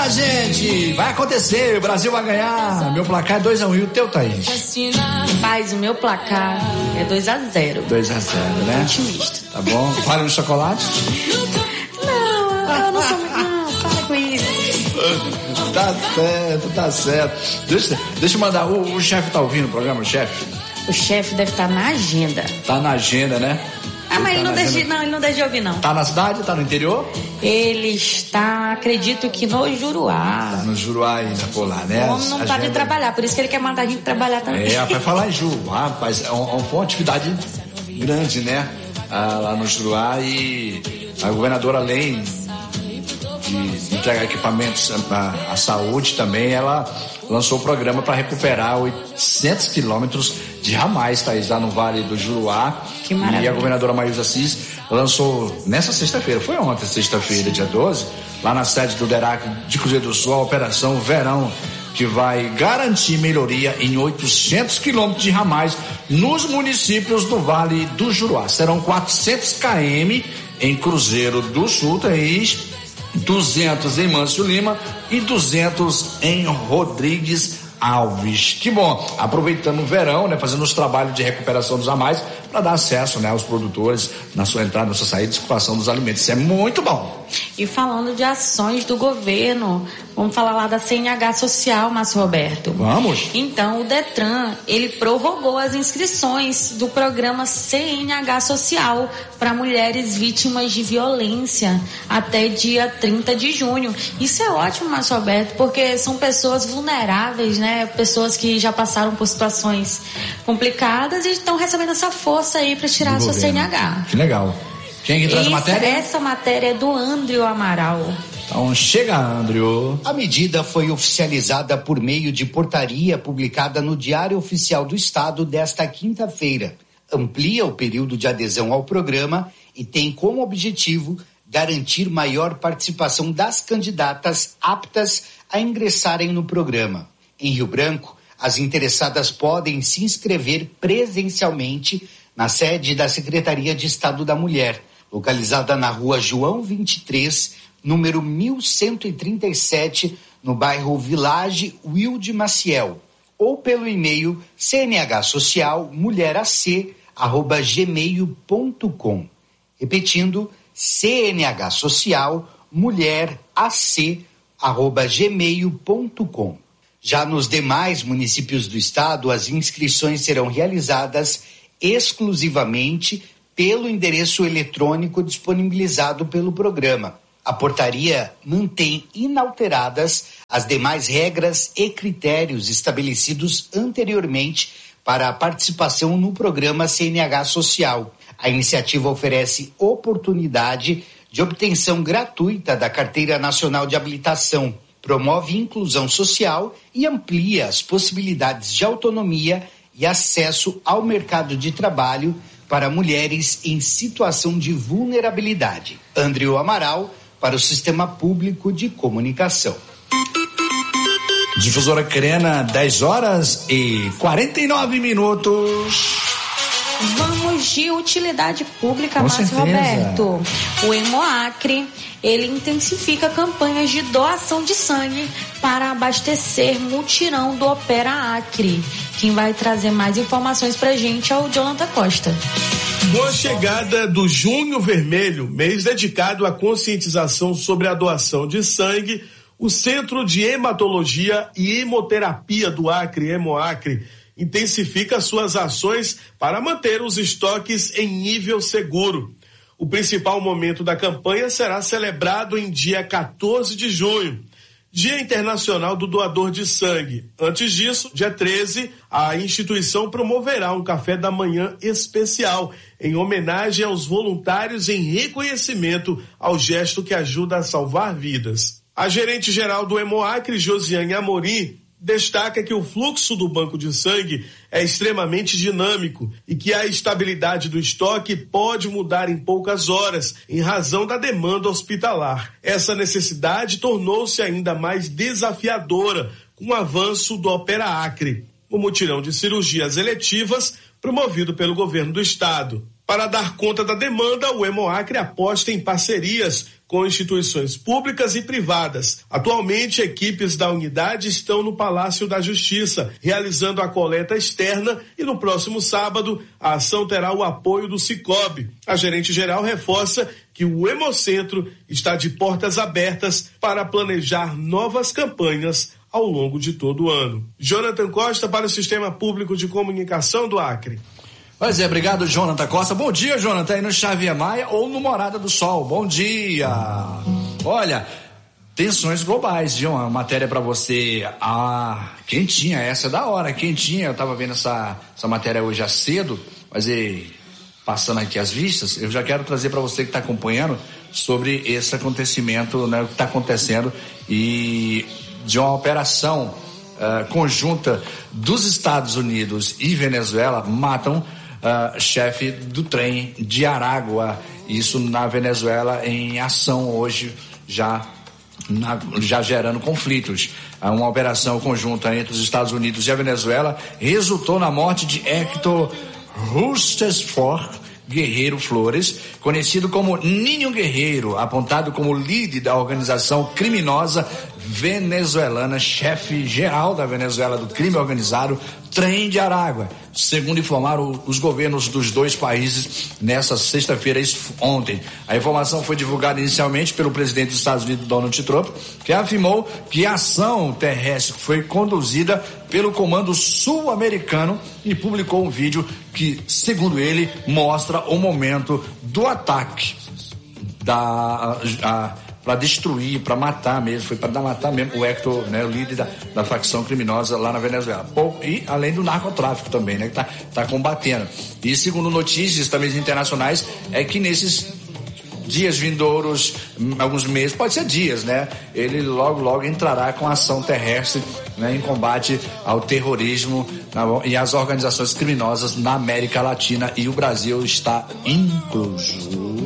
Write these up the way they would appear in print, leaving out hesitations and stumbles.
minha gente, vai acontecer, o Brasil vai ganhar. Meu placar é 2-1, e o teu, Thaís? Rapaz, o meu placar é 2-0. 2-0, né? Otimista. Tá bom. Vale no chocolate? Não, eu não sou muito... Não, para com isso. Tá certo. Deixa eu mandar, o chefe tá ouvindo o programa, o chefe? O chefe deve estar na agenda. Tá na agenda, né? Mas ele não deixa de ouvir, não. Tá na cidade? Tá no interior? Ele está, acredito que no Juruá. Tá no Juruá ainda, por lá, né? O homem não tá de trabalhar, por isso que ele quer mandar a gente trabalhar também. Vai falar em Juruá, rapaz, é uma atividade grande, né? Lá no Juruá, e a governadora, além de entregar equipamentos à saúde também, ela lançou o programa para recuperar 800 quilômetros de ramais, Thaís, lá no Vale do Juruá. Que maravilha. E a governadora Maísa Assis lançou nessa sexta-feira, foi ontem, sexta-feira, dia 12, lá na sede do DERAC de Cruzeiro do Sul, a Operação Verão, que vai garantir melhoria em 800 quilômetros de ramais nos municípios do Vale do Juruá. Serão 400 km em Cruzeiro do Sul, Thaís, 200 em Mâncio Lima e 200 em Rodrigues Alves. Que bom, aproveitando o verão, né, fazendo os trabalhos de recuperação dos ramais para dar acesso, né, aos produtores na sua entrada, na sua saída, circulação dos alimentos. Isso é muito bom. E falando de ações do governo, vamos falar lá da CNH Social, Márcio Roberto. Vamos. Então, o Detran, ele prorrogou as inscrições do programa CNH Social para mulheres vítimas de violência até dia 30 de junho. Isso é ótimo, Márcio Roberto, porque são pessoas vulneráveis, né? Pessoas que já passaram por situações complicadas e estão recebendo essa força aí para tirar a sua CNH. Que legal. Quem que traz a matéria? Essa matéria é do Andreu Amaral. Então chega, Andreu. A medida foi oficializada por meio de portaria publicada no Diário Oficial do Estado desta quinta-feira. Amplia o período de adesão ao programa e tem como objetivo garantir maior participação das candidatas aptas a ingressarem no programa. Em Rio Branco, as interessadas podem se inscrever presencialmente na sede da Secretaria de Estado da Mulher, localizada na rua João 23, número 1137, no bairro Village Wilde Maciel, ou pelo e-mail cnhsocialmulherac@gmail.com. Repetindo, cnhsocialmulherac@gmail.com. Já nos demais municípios do estado, as inscrições serão realizadas exclusivamente pelo endereço eletrônico disponibilizado pelo programa. A portaria mantém inalteradas as demais regras e critérios estabelecidos anteriormente para a participação no programa CNH Social. A iniciativa oferece oportunidade de obtenção gratuita da Carteira Nacional de Habilitação, promove inclusão social e amplia as possibilidades de autonomia e acesso ao mercado de trabalho para mulheres em situação de vulnerabilidade. Andreu Amaral, para o Sistema Público de Comunicação. Difusora Crena, 10h49. Vamos de utilidade pública, Márcio certeza. Roberto. O Hemoacre, ele intensifica campanhas de doação de sangue para abastecer mutirão do Opera Acre. Quem vai trazer mais informações pra gente é o Jonathan Costa. Com a chegada do Junho Vermelho, mês dedicado à conscientização sobre a doação de sangue, o Centro de Hematologia e Hemoterapia do Acre, Hemoacre, intensifica suas ações para manter os estoques em nível seguro. O principal momento da campanha será celebrado em dia 14 de junho, Dia Internacional do Doador de Sangue. Antes disso, dia 13, a instituição promoverá um café da manhã especial em homenagem aos voluntários em reconhecimento ao gesto que ajuda a salvar vidas. A gerente-geral do Hemoacre, Josiane Amorim, destaca que o fluxo do banco de sangue é extremamente dinâmico e que a estabilidade do estoque pode mudar em poucas horas, em razão da demanda hospitalar. Essa necessidade tornou-se ainda mais desafiadora com o avanço do Opera Acre, o mutirão de cirurgias eletivas promovido pelo governo do estado. Para dar conta da demanda, o Hemoacre aposta em parcerias com instituições públicas e privadas. Atualmente, equipes da unidade estão no Palácio da Justiça, realizando a coleta externa, e no próximo sábado a ação terá o apoio do Sicob. A gerente-geral reforça que o Hemocentro está de portas abertas para planejar novas campanhas ao longo de todo o ano. Jonathan Costa para o Sistema Público de Comunicação do Acre. Pois é, obrigado, Jonathan Costa. Bom dia, Jonathan, aí no Xavier Maia ou no Morada do Sol. Bom dia. Olha, tensões globais, viu? Uma matéria para você. Quentinha, essa é da hora, quentinha. Eu tava vendo essa matéria hoje já cedo, mas passando aqui as vistas, eu já quero trazer para você que está acompanhando sobre esse acontecimento, né, o que está acontecendo, e de uma operação conjunta dos Estados Unidos e Venezuela matam chefe do trem de Aragua, isso na Venezuela, em ação hoje, já gerando conflitos. Uma operação conjunta entre os Estados Unidos e a Venezuela resultou na morte de Héctor Rustesfort Guerreiro Flores, conhecido como Ninho Guerreiro, apontado como líder da organização criminosa venezuelana, chefe geral da Venezuela do crime organizado, Trem de Aragua, segundo informaram os governos dos dois países nessa sexta-feira, ontem. A informação foi divulgada inicialmente pelo presidente dos Estados Unidos, Donald Trump, que afirmou que a ação terrestre foi conduzida pelo Comando Sul-Americano e publicou um vídeo que, segundo ele, mostra o momento do ataque para destruir, para matar mesmo, foi para matar mesmo o Héctor, né, o líder da facção criminosa lá na Venezuela. E além do narcotráfico também, né, que tá combatendo. E segundo notícias também internacionais, é que nesses dias vindouros, alguns meses, pode ser dias, né, ele logo entrará com ação terrestre, né, em combate ao terrorismo e às organizações criminosas na América Latina, e o Brasil está incluso.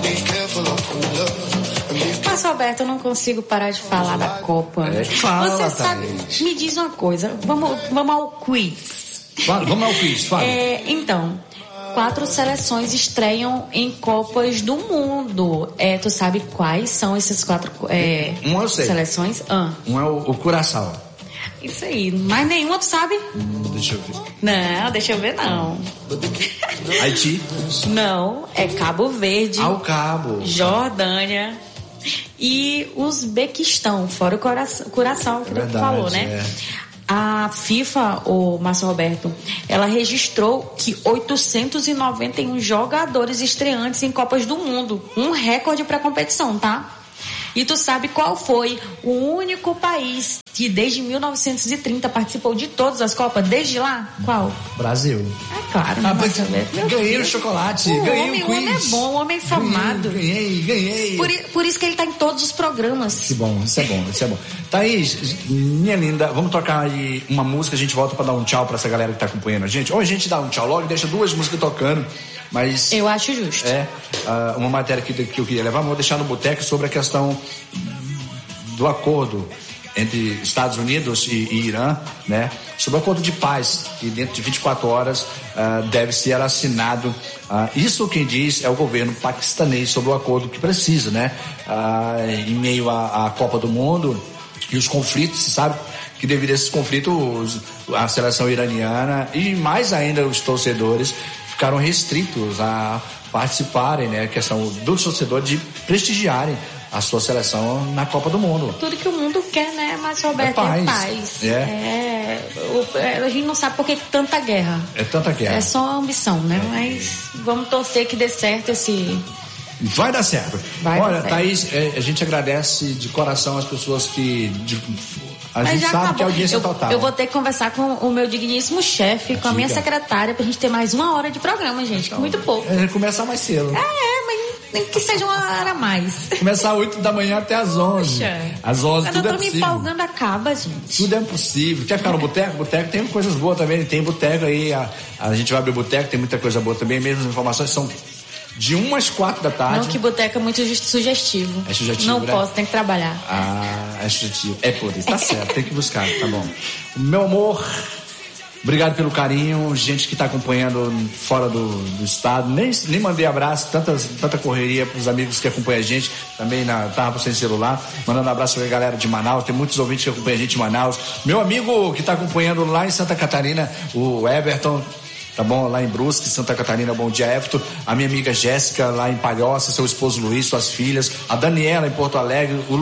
Mas, Roberto, eu não consigo parar de falar da Copa. Fala, você sabe, me diz uma coisa, vamos ao quiz. Vamos ao quiz, fala. Então, 4 seleções estreiam em Copas do Mundo. Tu sabe quais são essas 4 eu sei. Seleções? Um é o Curaçao. Isso aí, mas nenhuma tu sabe? Deixa eu ver. Não, deixa eu ver não. Haiti? Não, é Cabo Verde. O Cabo. Jordânia e Uzbequistão, fora o Curaçao que você falou, né? A FIFA, o Márcio Roberto, ela registrou que 891 jogadores estreantes em Copas do Mundo, um recorde para a competição, tá? E tu sabe qual foi o único país que desde 1930 participou de todas as Copas? Desde lá? Qual? Brasil. É claro. Ganhei o chocolate, ganhei o quiz. O homem é bom, o homem é formado. Ganhei. Por isso que ele tá em todos os programas. Que bom, isso é bom. Thaís, minha linda, vamos tocar aí uma música, a gente volta para dar um tchau para essa galera que tá acompanhando a gente. Ou a gente dá um tchau logo e deixa 2 músicas tocando. Mas eu acho justo. Uma matéria que eu queria levar, vou deixar no boteco sobre a questão do acordo entre Estados Unidos e Irã, né? Sobre o acordo de paz, que dentro de 24 horas deve ser assinado. Isso quem diz é o governo paquistanês sobre o acordo que precisa, né? Em meio à Copa do Mundo e os conflitos, sabe? Que devido a esses conflitos, a seleção iraniana e mais ainda os torcedores ficaram restritos a participarem, né? A questão dos torcedores de prestigiarem a sua seleção na Copa do Mundo. Tudo que o mundo quer, né, Márcio Roberto? É paz. A gente não sabe por que tanta guerra. É tanta guerra. É só ambição, né? Mas vamos torcer que dê certo esse... Vai dar certo. Olha, Thaís, a gente agradece de coração as pessoas que... A gente sabe acabou. Que a audiência total. Eu vou ter que conversar com o meu digníssimo chefe, com a minha secretária, pra gente ter mais 1 hora de programa, gente. Então, muito pouco. Começar mais cedo. Mas nem que seja 1 hora a mais. Começar às 8 da manhã até às 11. Poxa. Às 11 tudo é possível. Eu tô me empolgando, acaba, gente. Tudo é possível. Quer ficar no boteco? Boteco tem coisas boas também. Tem boteco aí. A gente vai abrir boteco, tem muita coisa boa também. Mesmo as informações são de 1 às 4 da tarde. Não, que boteco é muito sugestivo. É sugestivo, não né? posso, tem que trabalhar. É sugestivo. É por isso, tá certo, tem que buscar, tá bom. Meu amor, Obrigado pelo carinho, gente que está acompanhando fora do estado. Nem mandei abraço, tanta correria para os amigos que acompanham a gente, também tava sem celular. Mandando abraço para a galera de Manaus, tem muitos ouvintes que acompanham a gente em Manaus. Meu amigo que está acompanhando lá em Santa Catarina, o Everton, tá bom? Lá em Brusque, Santa Catarina, bom dia, Everton. A minha amiga Jéssica, lá em Palhoça, seu esposo Luiz, suas filhas. A Daniela, em Porto Alegre. O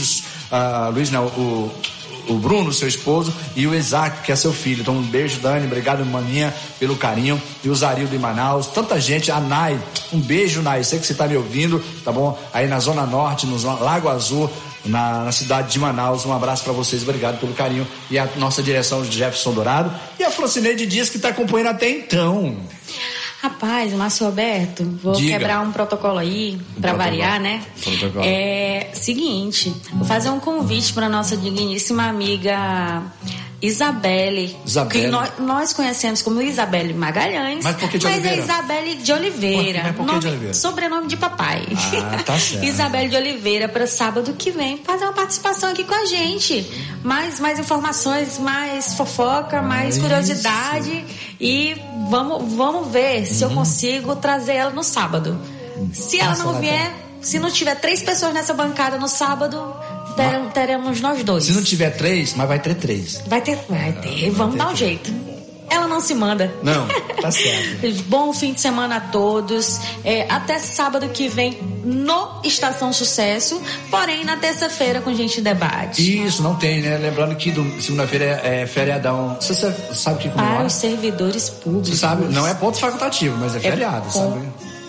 o Bruno, seu esposo, e o Isaac, que é seu filho. Então, um beijo, Dani. Obrigado, maninha, pelo carinho. E o Zarildo em Manaus. Tanta gente. A Nai, um beijo, Nai. Sei que você tá me ouvindo, tá bom? Aí na Zona Norte, no Lago Azul, na cidade de Manaus. Um abraço para vocês, obrigado pelo carinho. E a nossa direção de Jefferson Dourado e a Francineide Dias, que tá acompanhando até então. Rapaz, Márcio Roberto, vou Diga. Quebrar um protocolo aí, para variar, né? Protocolo. Seguinte, vou fazer um convite para nossa digníssima amiga Isabelle. Que nós conhecemos como Isabelle Magalhães. Mas por que de Oliveira? Mas é Isabelle de Oliveira. Mas por que de Oliveira? Sobrenome de papai. Ah, tá certo. Isabelle de Oliveira, para sábado que vem, fazer uma participação aqui com a gente. Mais informações, mais fofoca, mais curiosidade. E vamos ver se eu consigo trazer ela no sábado. Se ela não vier, se não tiver 3 pessoas nessa bancada no sábado, teremos nós 2. Se não tiver 3, mas vai ter 3. Vai ter. Vamos dar um jeito. Ela não se manda. Não, tá certo. Bom fim de semana a todos. Até sábado que vem no Estação Sucesso. Porém, na terça-feira com Gente Debate. Isso, não tem, né? Lembrando que segunda-feira é feriadão. Você sabe o que comemora? Para os servidores públicos. Você sabe, não é ponto facultativo, mas é feriado, sabe?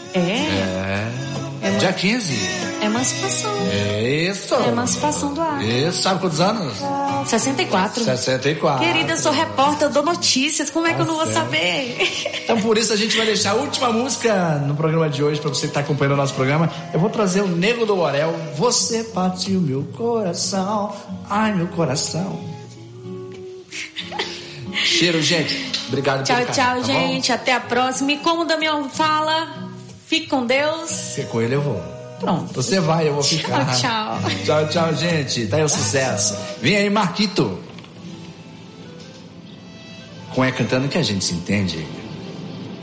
Dia 15. Emancipação. Isso. Emancipação do ar. Isso, sabe quantos anos? 64. 64. Querida, eu sou repórter, eu dou notícias, como é que eu não vou saber? Então por isso a gente vai deixar a última música no programa de hoje, pra você que tá acompanhando o nosso programa. Eu vou trazer o Nego do Borel. Você partiu meu coração, ai meu coração. Cheiro, gente. Obrigado tchau, pelo carinho, tá gente. bom? Até a próxima. E como o Damião fala, fique com Deus. Se com ele eu vou. Pronto. Você vai, eu vou ficar. Tchau. Tchau, tchau, gente. Tá aí o sucesso. Vem aí, Marquito. Com cantando que a gente se entende.